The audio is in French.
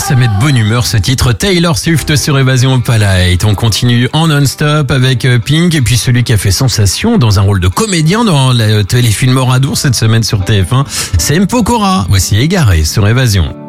ça met de bonne humeur ce titre. Taylor Swift sur Évasion Palette. On continue en non-stop avec Pink et puis celui qui a fait sensation dans un rôle de comédien dans le téléfilm Oradour cette semaine sur TF1, c'est M. Pokora. Voici Égaré sur Évasion.